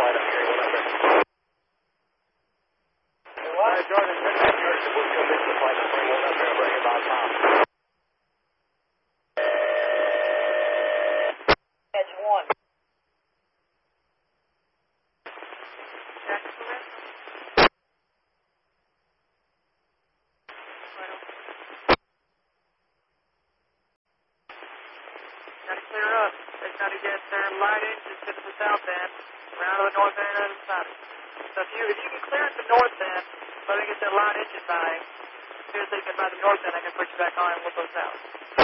flight up here, whatever. Jordan, send that nurse to Woodville Mission flight and bring one up here and bring it about top. Edge 1. Gotta clear up. They gotta get their light engines into the south end, around to the north end of the side. So if you can clear at the north end, so they get their light engines high, as soon as they get by the north end, I can put you back on and we'll go south.